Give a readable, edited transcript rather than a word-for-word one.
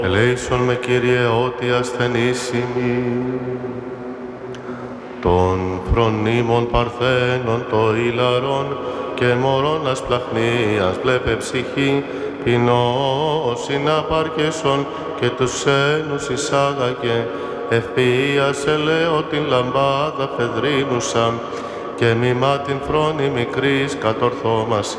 Ελέησον με, Κύριε, ότι ασθενήσιμοι, των φρονίμων παρθένων, το ήλαρον και μωρώνας πλαχνίας, βλέπε ψυχή, ποινός συναπάρκεσον και τους σένους εισάγαγε, ευπίασε λέω την λαμπάδα φεδρίνουσα και μημά την φρόνη μικρής κατορθώμαση.